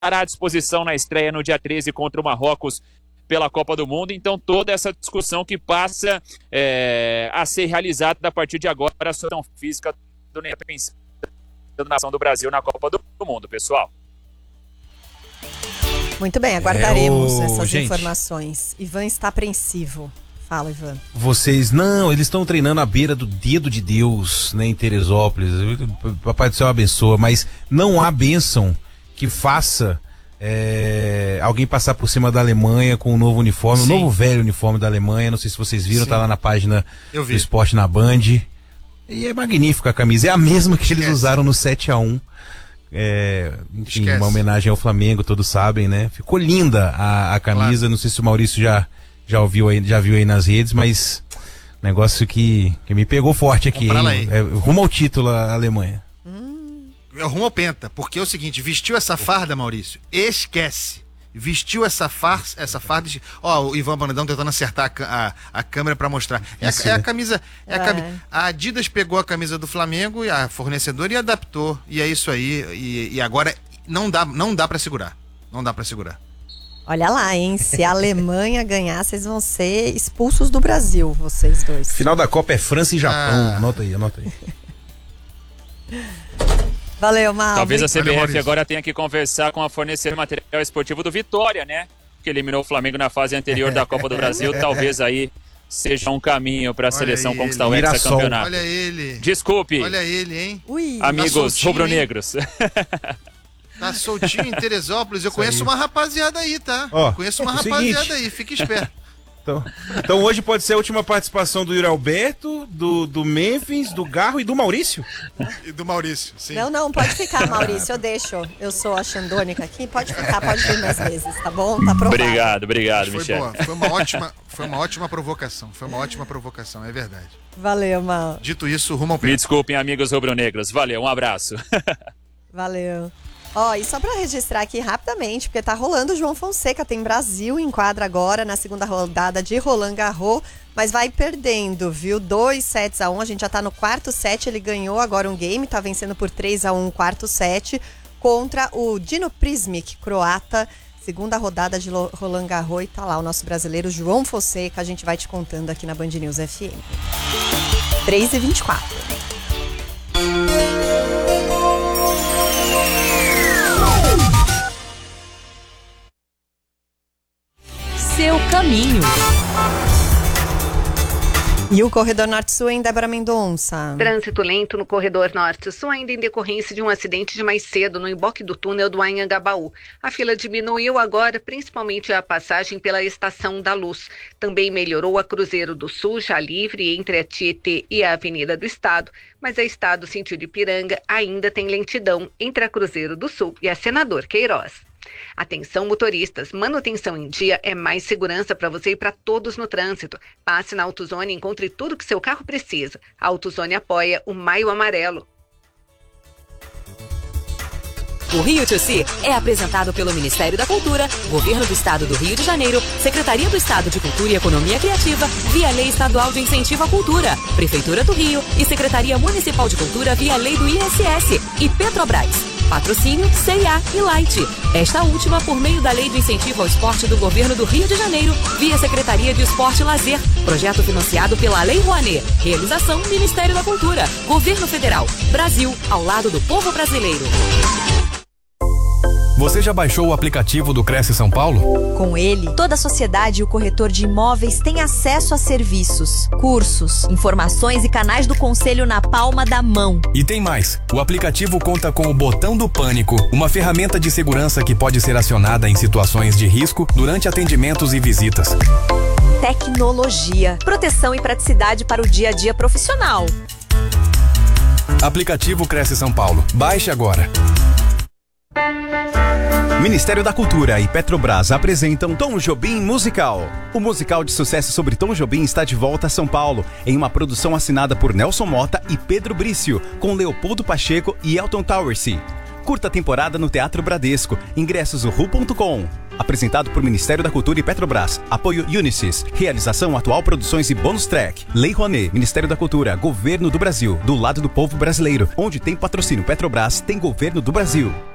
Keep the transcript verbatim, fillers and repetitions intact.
à disposição na estreia no dia treze contra o Marrocos pela Copa do Mundo. Então toda essa discussão que passa é, a ser realizada a partir de agora a situação física do Neymar da nação do Brasil na Copa do Mundo, pessoal. Muito bem, aguardaremos é, o... essas Gente, informações. Ivan está apreensivo. Fala, Ivan. Vocês, não, eles estão treinando à beira do dedo de Deus, né, em Teresópolis. Papai do céu abençoa, mas não há bênção que faça é, alguém passar por cima da Alemanha com um novo uniforme, Sim. um novo velho uniforme da Alemanha. Não sei se vocês viram, Sim. tá lá na página do Esporte na Band. E é magnífica a camisa, é a mesma que Esquece. eles usaram no sete a um. É, enfim, Esquece. uma homenagem ao Flamengo, todos sabem, né? Ficou linda a, a camisa, claro. Não sei se o Maurício já, já, ouviu aí, já viu aí nas redes, mas negócio que, que me pegou forte aqui, hein? É, rumo ao título a Alemanha. Hum. Rumo ao penta, porque é o seguinte, vestiu essa farda, Maurício, esquece. Vestiu essa farsa, essa farda. De... Ó, o Ivan Brandão tentando acertar a, a, a câmera pra mostrar. É a, é a camisa. É a, cami... a Adidas pegou a camisa do Flamengo, a fornecedora, e adaptou. E é isso aí. E, e agora não dá, não dá pra segurar. Não dá pra segurar. Olha lá, hein? Se a Alemanha ganhar, vocês vão ser expulsos do Brasil, vocês dois. Final da Copa é França e Japão. Ah. Anota aí, anota aí. Valeu, Mal. Talvez a C B F Valeu, agora tenha que conversar com a fornecedora de material esportivo do Vitória, né? Que eliminou o Flamengo na fase anterior da Copa do Brasil. Talvez aí seja um caminho para a seleção ele. conquistar o hexacampeonato. Olha ele. Desculpe. Olha ele, hein? Ui. Amigos tá rubro-negros. Tá soltinho em Teresópolis. Eu Isso conheço aí. uma rapaziada aí, tá? Ó, conheço uma rapaziada seguinte. aí. Fique esperto. Então, então hoje pode ser a última participação do Yuri Alberto, do, do Memphis, do Garro e do Maurício. E do Maurício, sim. Não, não, pode ficar, Maurício, eu deixo. Eu sou a Xandônica aqui, pode ficar, pode vir mais vezes, tá bom? Tá provado. Obrigado, obrigado, foi Michel. Boa. Foi uma ótima, foi uma ótima provocação, foi uma ótima provocação, é verdade. Valeu, Mal. Dito isso, rumo ao pé. Me desculpem, amigos rubro-negros. Valeu, um abraço. Valeu. Ó, oh, e só pra registrar aqui rapidamente, porque tá rolando o João Fonseca, tem Brasil em quadra agora na segunda rodada de Roland Garros, mas vai perdendo, viu? Dois sets a um, a gente já tá no quarto set, ele ganhou agora um game, tá vencendo por três a um o quarto set, contra o Dino Prismic, croata, segunda rodada de Roland Garros, e tá lá o nosso brasileiro João Fonseca, a gente vai te contando aqui na Band News F M. três e vinte e quatro. Seu caminho. E o Corredor Norte-Sul em Débora Mendonça. Trânsito lento no Corredor Norte-Sul ainda em decorrência de um acidente de mais cedo no emboque do túnel do Anhangabaú. A fila diminuiu agora, principalmente a passagem pela Estação da Luz. Também melhorou a Cruzeiro do Sul, já livre entre a Tietê e a Avenida do Estado, mas a Estado sentido Ipiranga ainda tem lentidão entre a Cruzeiro do Sul e a Senador Queiroz. Atenção motoristas, manutenção em dia é mais segurança para você e para todos no trânsito. Passe na AutoZone e encontre tudo que seu carro precisa. A AutoZone apoia o Maio Amarelo. O Rio dois C é apresentado pelo Ministério da Cultura, Governo do Estado do Rio de Janeiro, Secretaria do Estado de Cultura e Economia Criativa, via Lei Estadual de Incentivo à Cultura, Prefeitura do Rio e Secretaria Municipal de Cultura via Lei do I S S e Petrobras. Patrocínio C e A e Light. Esta última por meio da Lei de Incentivo ao Esporte do Governo do Rio de Janeiro, via Secretaria de Esporte e Lazer. Projeto financiado pela Lei Rouanet. Realização Ministério da Cultura. Governo Federal. Brasil, ao lado do povo brasileiro. Você já baixou o aplicativo do Cresce São Paulo? Com ele, toda a sociedade e o corretor de imóveis têm acesso a serviços, cursos, informações e canais do conselho na palma da mão. E tem mais. O aplicativo conta com o botão do pânico, uma ferramenta de segurança que pode ser acionada em situações de risco durante atendimentos e visitas. Tecnologia, proteção e praticidade para o dia a dia profissional. Aplicativo Cresce São Paulo. Baixe agora. Ministério da Cultura e Petrobras apresentam Tom Jobim Musical. O musical de sucesso sobre Tom Jobim está de volta a São Paulo, em uma produção assinada por Nelson Mota e Pedro Brício, com Leopoldo Pacheco e Elton Towersey. Curta temporada no Teatro Bradesco. Ingressos ru ponto com. Apresentado por Ministério da Cultura e Petrobras. Apoio Unisys. Realização Atual Produções e Bônus Track. Lei Rouanet. Ministério da Cultura. Governo do Brasil. Do lado do povo brasileiro. Onde tem patrocínio Petrobras, tem Governo do Brasil.